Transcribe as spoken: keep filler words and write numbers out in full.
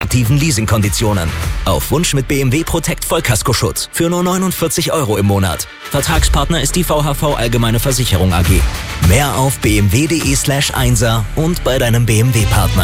aktiven Leasingkonditionen. Auf Wunsch mit B M W Protect Vollkaskoschutz für nur neunundvierzig Euro im Monat. Vertragspartner ist die V H V Allgemeine Versicherung A G. Mehr auf bmw.de slash einser und bei deinem B M W-Partner.